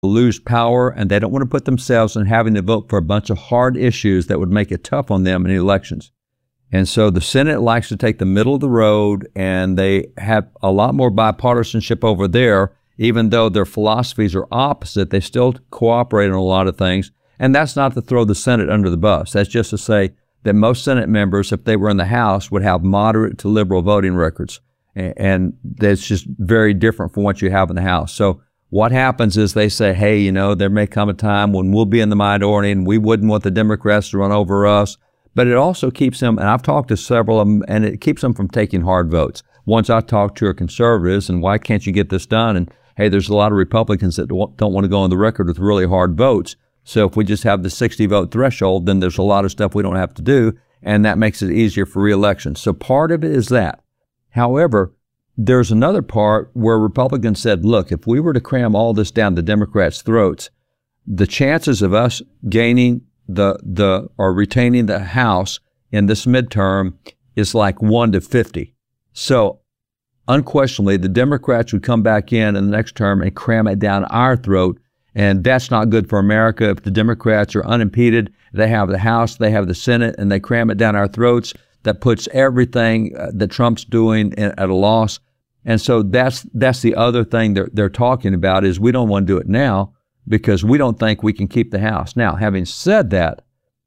lose power, and they don't want to put themselves in having to vote for a bunch of hard issues that would make it tough on them in elections. And so the Senate likes to take the middle of the road, and they have a lot more bipartisanship over there. Even though their philosophies are opposite, they still cooperate on a lot of things. And that's not to throw the Senate under the bus. That's just to say that most Senate members, if they were in the House, would have moderate to liberal voting records. And that's just very different from what you have in the House. So what happens is they say, hey, you know, there may come a time when we'll be in the minority and we wouldn't want the Democrats to run over us. But it also keeps them, and I've talked to several of them, and it keeps them from taking hard votes. Ones I talked to are conservatives, and why can't you get this done? And hey, there's a lot of Republicans that don't want to go on the record with really hard votes. So if we just have the 60-vote threshold, then there's a lot of stuff we don't have to do, and that makes it easier for re-election. So part of it is that. However, there's another part where Republicans said, look, if we were to cram all this down the Democrats' throats, the chances of us gaining or retaining the House in this midterm is like 1 to 50. So unquestionably, the Democrats would come back in the next term and cram it down our throat. And that's not good for America. If the Democrats are unimpeded, they have the House, they have the Senate, and they cram it down our throats, that puts everything that Trump's doing at a loss. And so that's the other thing they're talking about is we don't want to do it now because we don't think we can keep the House. Now, having said that,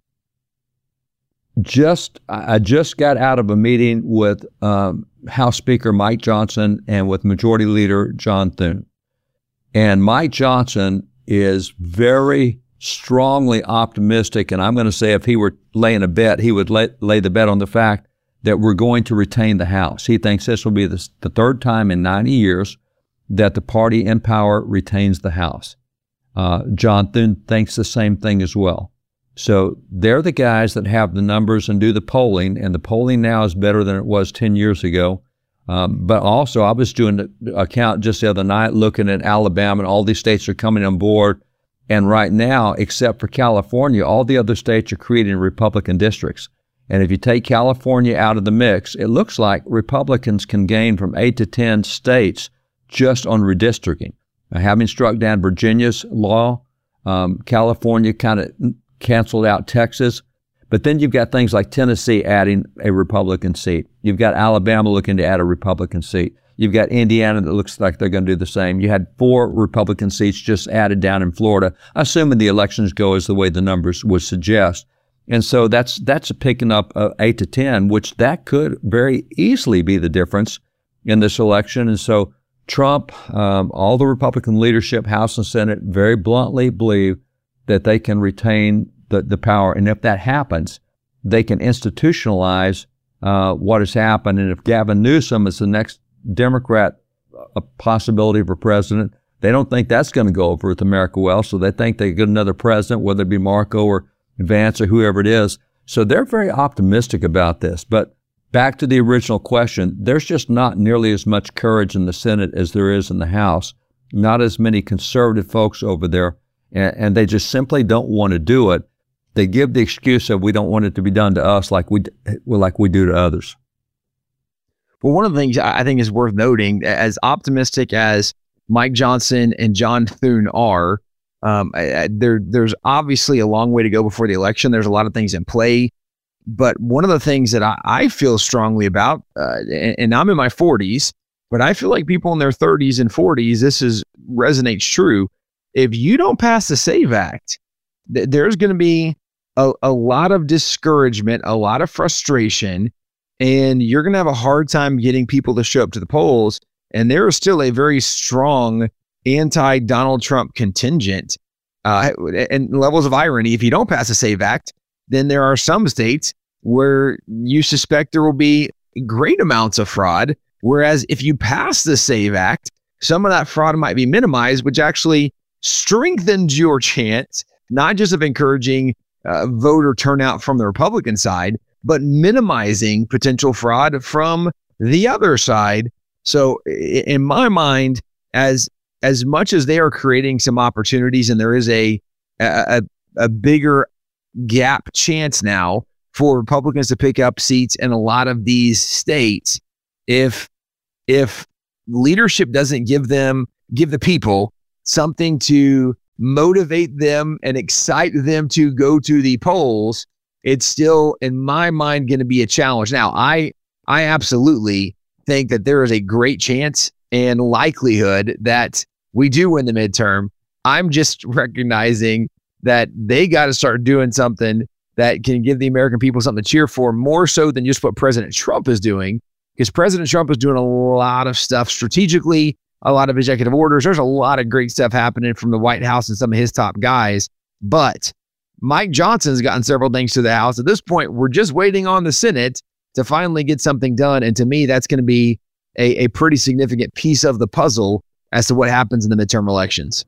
I just got out of a meeting with House Speaker Mike Johnson and with Majority Leader John Thune. And Mike Johnson is very strongly optimistic, and I'm going to say if he were laying a bet, he would lay the bet on the fact that we're going to retain the House. He thinks this will be the third time in 90 years that the party in power retains the House. John Thune thinks the same thing as well. So they're the guys that have the numbers and do the polling, and the polling now is better than it was 10 years ago. But also, I was doing a count just the other night looking at Alabama, and all these states are coming on board. And right now, except for California, all the other states are creating Republican districts. And if you take California out of the mix, it looks like Republicans can gain from 8 to 10 states just on redistricting. Now, having struck down Virginia's law, California kind of canceled out Texas. But then you've got things like Tennessee adding a Republican seat. You've got Alabama looking to add a Republican seat. You've got Indiana that looks like they're going to do the same. You had 4 Republican seats just added down in Florida, assuming the elections go as the way the numbers would suggest. And so that's picking up 8 to 10, which that could very easily be the difference in this election. And so Trump, all the Republican leadership, House and Senate, very bluntly believe that they can retain the power. And if that happens, they can institutionalize what has happened. And if Gavin Newsom is the next Democrat a possibility for president, they don't think that's going to go over with America well. So they think they get another president, whether it be Marco or Vance or whoever it is. So they're very optimistic about this. But back to the original question, there's just not nearly as much courage in the Senate as there is in the House. Not as many conservative folks over there. And they just simply don't want to do it. They give the excuse of we don't want it to be done to us like we do to others. Well, one of the things I think is worth noting, as optimistic as Mike Johnson and John Thune are, there's obviously a long way to go before the election. There's a lot of things in play. But one of the things that I feel strongly about, and I'm in my 40s, but I feel like people in their 30s and 40s, resonates true. If you don't pass the SAVE Act, there's going to be a lot of discouragement, a lot of frustration, and you're going to have a hard time getting people to show up to the polls. And there is still a very strong anti-Donald Trump contingent. And levels of irony, if you don't pass the SAVE Act, then there are some states where you suspect there will be great amounts of fraud. Whereas if you pass the SAVE Act, some of that fraud might be minimized, which actually strengthens your chance, not just of encouraging voter turnout from the Republican side, but minimizing potential fraud from the other side. So in my mind, as much as they are creating some opportunities, and there is a bigger gap chance now for Republicans to pick up seats in a lot of these states, if leadership doesn't give the people something to motivate them and excite them to go to the polls, it's still, in my mind, going to be a challenge. Now, I absolutely think that there is a great chance and likelihood that we do win the midterm. I'm just recognizing that they got to start doing something that can give the American people something to cheer for, more so than just what President Trump is doing, because President Trump is doing a lot of stuff strategically, a lot of executive orders. There's a lot of great stuff happening from the White House and some of his top guys. But Mike Johnson's gotten several things to the House. At this point, we're just waiting on the Senate to finally get something done. And to me, that's going to be a pretty significant piece of the puzzle as to what happens in the midterm elections.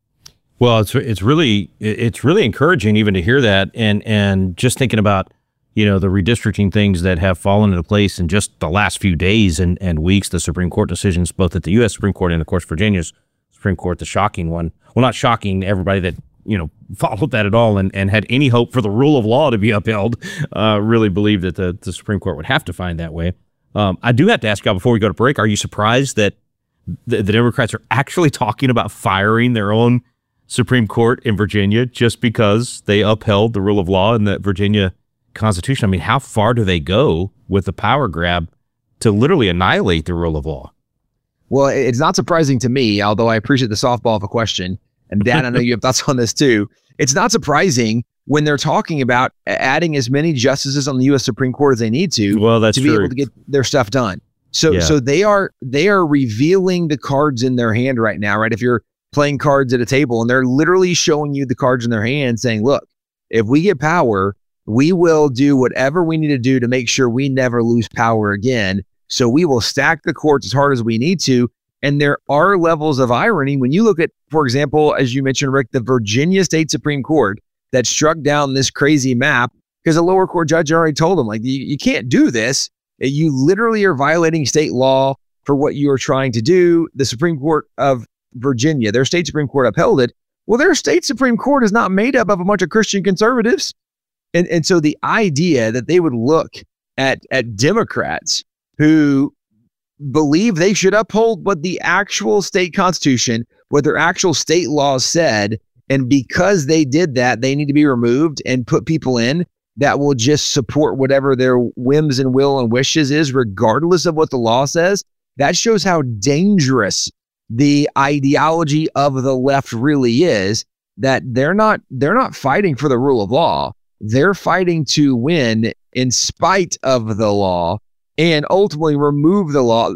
Well, it's really encouraging even to hear that, and just thinking about, the redistricting things that have fallen into place in just the last few days and weeks, the Supreme Court decisions, both at the U.S. Supreme Court and, of course, Virginia's Supreme Court, the shocking one. Well, not shocking to everybody that, followed that at all and had any hope for the rule of law to be upheld, really believed that the Supreme Court would have to find that way. I do have to ask y'all before we go to break, are you surprised that the Democrats are actually talking about firing their own Supreme Court in Virginia just because they upheld the rule of law in the Virginia Constitution? I mean, how far do they go with the power grab to literally annihilate the rule of law? Well, it's not surprising to me, although I appreciate the softball of a question. And Dan, I know you have thoughts on this too. It's not surprising when they're talking about adding as many justices on the U.S. Supreme Court as they need to, to be able to get their stuff done. So they are revealing the cards in their hand right now, right? If you're playing cards at a table and they're literally showing you the cards in their hand saying, look, if we get power, we will do whatever we need to do to make sure we never lose power again. So we will stack the courts as hard as we need to. And there are levels of irony when you look at, for example, as you mentioned, Rick, the Virginia State Supreme Court that struck down this crazy map because a lower court judge already told them, like, you can't do this. You literally are violating state law for what you are trying to do. The Supreme Court of Virginia, their state Supreme Court upheld it. Well, their state Supreme Court is not made up of a bunch of Christian conservatives. And so the idea that they would look at Democrats who believe they should uphold what the actual state constitution, what their actual state laws said, and because they did that, they need to be removed and put people in that will just support whatever their whims and will and wishes is, regardless of what the law says. That shows how dangerous the ideology of the left really is, that they're not fighting for the rule of law. They're fighting to win in spite of the law and ultimately remove the law.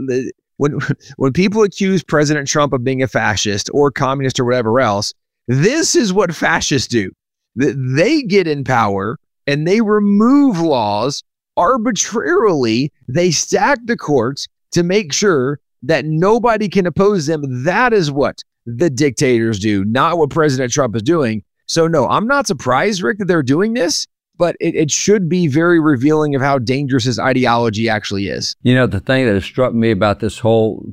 When people accuse President Trump of being a fascist or communist or whatever else, this is what fascists do. They get in power and they remove laws arbitrarily. They stack the courts to make sure that nobody can oppose them. That is what the dictators do, not what President Trump is doing. So no, I'm not surprised, Rick, that they're doing this, but it should be very revealing of how dangerous his ideology actually is. The thing that has struck me about this whole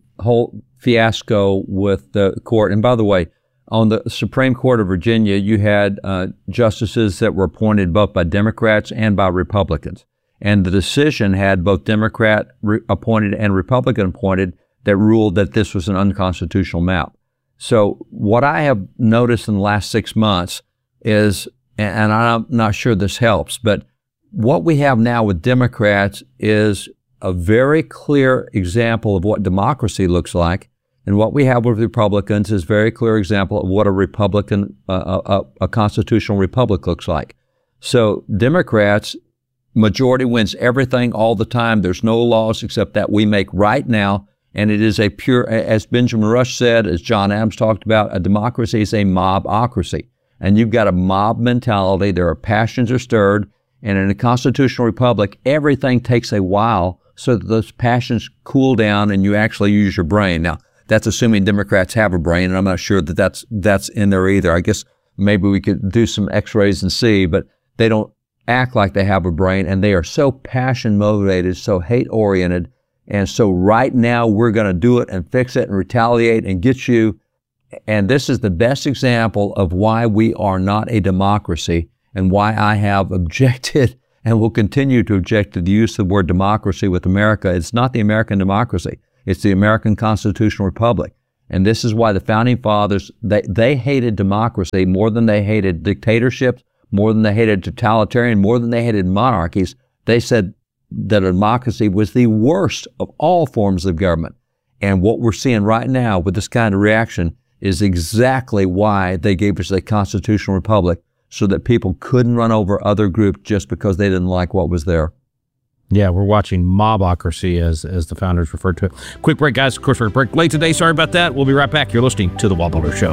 fiasco with the court, and by the way, on the Supreme Court of Virginia, you had justices that were appointed both by Democrats and by Republicans. And the decision had both Democrat appointed and Republican appointed that ruled that this was an unconstitutional map. So what I have noticed in the last 6 months is, and I'm not sure this helps, but what we have now with Democrats is a very clear example of what democracy looks like. And what we have with Republicans is a very clear example of what a Republican, a constitutional republic looks like. So Democrats, majority wins everything all the time. There's no laws except that we make right now. And it is a pure, as Benjamin Rush said, as John Adams talked about, a democracy is a mobocracy. And you've got a mob mentality. There are passions are stirred. And in a constitutional republic, everything takes a while so that those passions cool down and you actually use your brain. Now, that's assuming Democrats have a brain, and I'm not sure that that's in there either. I guess maybe we could do some x-rays and see, but they don't act like they have a brain, and they are so passion motivated, so hate oriented. And so right now we're going to do it and fix it and retaliate and get you. And this is the best example of why we are not a democracy and why I have objected and will continue to object to the use of the word democracy with America. It's not the American democracy. It's the American constitutional republic. And this is why the Founding Fathers, they hated democracy more than they hated dictatorships, more than they hated totalitarian, more than they hated monarchies. They said that democracy was the worst of all forms of government. And what we're seeing right now with this kind of reaction is exactly why they gave us a constitutional republic, so that people couldn't run over other groups just because they didn't like what was there. Yeah, we're watching mobocracy, as the founders referred to it. Quick break, guys. Of course, we're break late today. Sorry about that. We'll be right back. You're listening to The Walt Boulder Show.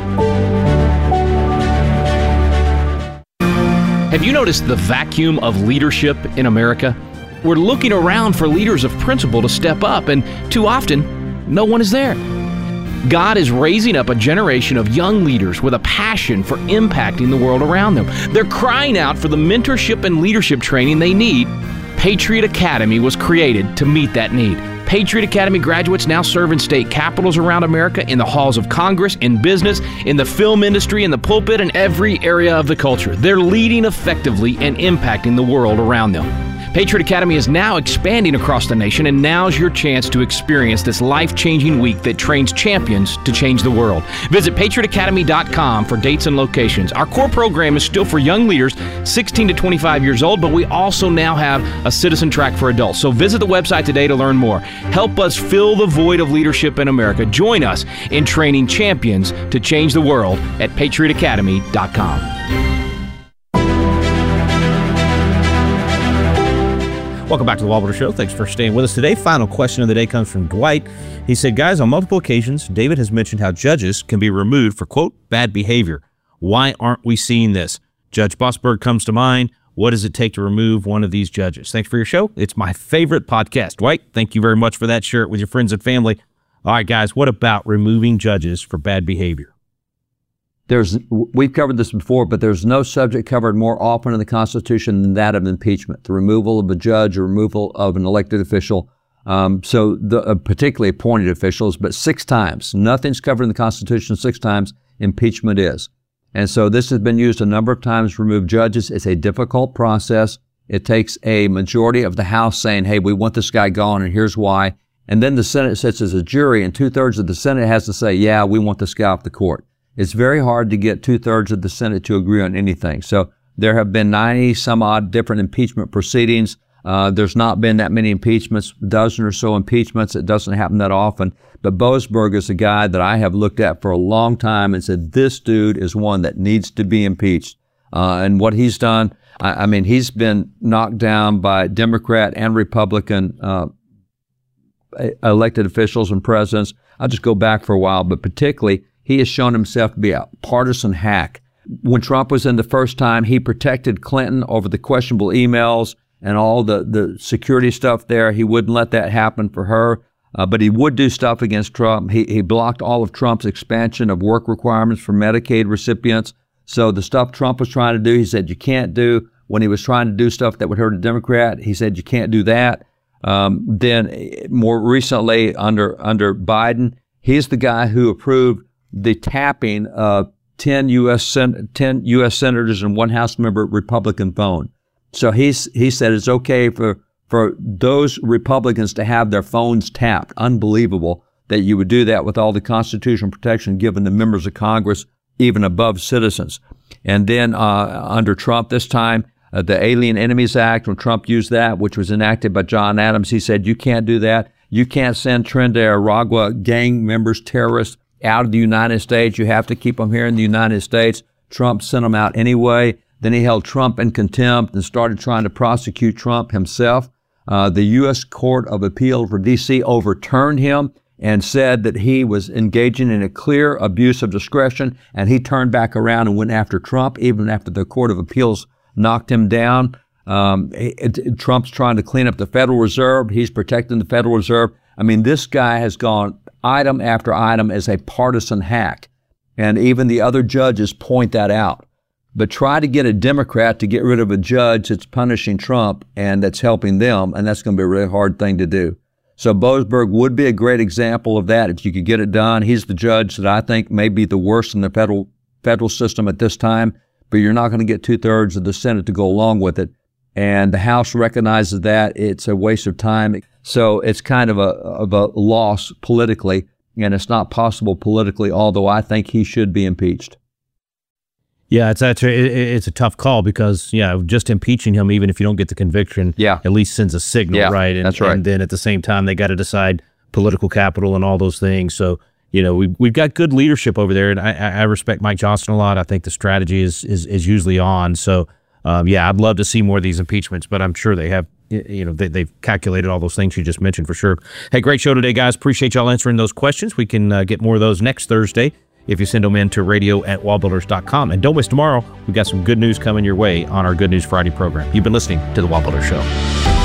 Have you noticed the vacuum of leadership in America? We're looking around for leaders of principle to step up, and too often, no one is there. God is raising up a generation of young leaders with a passion for impacting the world around them. They're crying out for the mentorship and leadership training they need. Patriot Academy was created to meet that need. Patriot Academy graduates now serve in state capitals around America, in the halls of Congress, in business, in the film industry, in the pulpit, and every area of the culture. They're leading effectively and impacting the world around them. Patriot Academy is now expanding across the nation, and now's your chance to experience this life-changing week that trains champions to change the world. Visit patriotacademy.com for dates and locations. Our core program is still for young leaders 16 to 25 years old, but we also now have a citizen track for adults. So visit the website today to learn more. Help us fill the void of leadership in America. Join us in training champions to change the world at patriotacademy.com. Welcome back to the Walt Boulder Show. Thanks for staying with us today. Final question of the day comes from Dwight. He said, guys, on multiple occasions, David has mentioned how judges can be removed for, quote, bad behavior. Why aren't we seeing this? Judge Boasberg comes to mind. What does it take to remove one of these judges? Thanks for your show. It's my favorite podcast. Dwight, thank you very much for that. Share it with your friends and family. All right, guys, what about removing judges for bad behavior? We've covered this before, but there's no subject covered more often in the Constitution than that of impeachment, the removal of a judge or removal of an elected official, particularly appointed officials, but 6 times. Nothing's covered in the Constitution 6 times. Impeachment is. And so this has been used a number of times to remove judges. It's a difficult process. It takes a majority of the House saying, hey, we want this guy gone, and here's why. And then the Senate sits as a jury, and 2/3 of the Senate has to say, yeah, we want this guy off the court. It's very hard to get 2/3 of the Senate to agree on anything. So there have been 90 some odd different impeachment proceedings. There's not been that many impeachments, a dozen or so impeachments. It doesn't happen that often. But Boasberg is a guy that I have looked at for a long time and said, this dude is one that needs to be impeached. And what he's done, I mean, he's been knocked down by Democrat and Republican elected officials and presidents. I'll just go back for a while, but particularly, he has shown himself to be a partisan hack. When Trump was in the first time, he protected Clinton over the questionable emails and all the security stuff there. He wouldn't let that happen for her, but he would do stuff against Trump. He blocked all of Trump's expansion of work requirements for Medicaid recipients. So the stuff Trump was trying to do, he said you can't do. When he was trying to do stuff that would hurt a Democrat, he said you can't do that. Then more recently under Biden, he's the guy who approved the tapping of 10 U.S. senators and 1 House member Republican phone. So he said it's okay for those Republicans to have their phones tapped. Unbelievable that you would do that with all the constitutional protection given to members of Congress, even above citizens. And then under Trump this time, the Alien Enemies Act, when Trump used that, which was enacted by John Adams, he said, you can't do that. You can't send Tren de Aragua gang members, terrorists, out of the United States. You have to keep them here in the United States. Trump sent them out anyway. Then he held Trump in contempt and started trying to prosecute Trump himself. The U.S. Court of Appeal for D.C. overturned him and said that he was engaging in a clear abuse of discretion, and he turned back around and went after Trump, even after the Court of Appeals knocked him down. Trump's trying to clean up the Federal Reserve. He's protecting the Federal Reserve. I mean, this guy has gone item after item as a partisan hack, and even the other judges point that out. But try to get a Democrat to get rid of a judge that's punishing Trump and that's helping them, and that's going to be a really hard thing to do. So Boasberg would be a great example of that if you could get it done. He's the judge that I think may be the worst in the federal system at this time, but you're not going to get 2/3 of the Senate to go along with it. And the House recognizes that it's a waste of time. So it's kind of a loss politically. and it's not possible politically, although I think he should be impeached. Yeah, it's a tough call because, just impeaching him, even if you don't get the conviction, at least sends a signal, right? And, that's right. And then at the same time, they got to decide political capital and all those things. So, we've got good leadership over there, and I respect Mike Johnson a lot. I think the strategy is usually on. So, I'd love to see more of these impeachments, but I'm sure they have, they've calculated all those things you just mentioned for sure. Hey, great show today, guys. Appreciate y'all answering those questions. We can get more of those next Thursday if you send them in to radio@wallbuilders.com. And don't miss tomorrow. We've got some good news coming your way on our Good News Friday program. You've been listening to The Wall Builder Show.